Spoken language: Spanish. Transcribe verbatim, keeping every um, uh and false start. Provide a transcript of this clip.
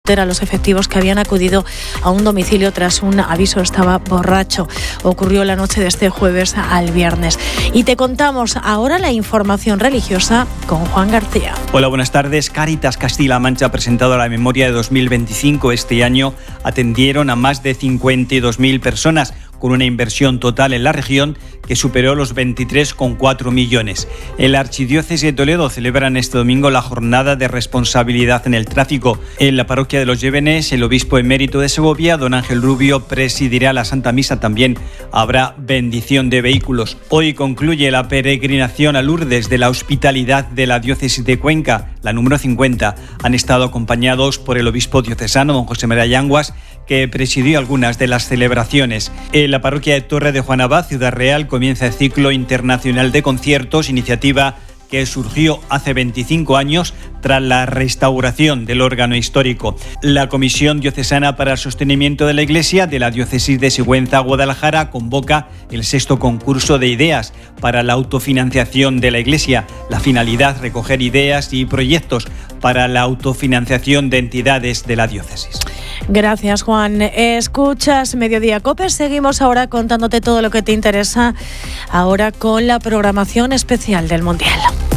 a los efectivos que habían acudido a un domicilio tras un aviso estaba borracho. Ocurrió la noche de este jueves al viernes. Y te contamos ahora la información religiosa con Juan García. Hola, buenas tardes. Cáritas Castilla-La Mancha ha presentado la memoria de dos mil veinticinco. Este año atendieron a más de cincuenta y dos mil personas, con una inversión total en la región que superó los veintitrés coma cuatro millones. En la Archidiócesis de Toledo celebran este domingo la jornada de responsabilidad en el tráfico. En la parroquia de Los Llévenes, el obispo emérito de Segovia, don Ángel Rubio, presidirá la Santa Misa. También habrá bendición de vehículos. Hoy concluye la peregrinación a Lourdes de la Hospitalidad de la Diócesis de Cuenca, la número cincuenta. Han estado acompañados por el obispo diocesano, don José María Yanguas, que presidió algunas de las celebraciones. En la parroquia de Torre de Juan Abad, Ciudad Real, comienza el ciclo internacional de conciertos, iniciativa que surgió hace veinticinco años tras la restauración del órgano histórico. La Comisión Diocesana para el Sostenimiento de la Iglesia de la Diócesis de Sigüenza-Guadalajara convoca el sexto concurso de ideas para la autofinanciación de la Iglesia. La finalidad, recoger ideas y proyectos para la autofinanciación de entidades de la diócesis. Gracias, Juan. Escuchas Mediodía Cope. Seguimos ahora contándote todo lo que te interesa ahora con la programación especial del Mundial.